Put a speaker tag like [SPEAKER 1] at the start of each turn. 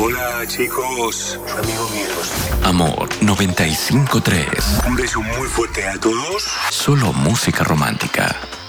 [SPEAKER 1] Hola, chicos. Amigos míos.
[SPEAKER 2] Amor 95.3.
[SPEAKER 1] Un beso muy fuerte a todos.
[SPEAKER 2] Solo música romántica.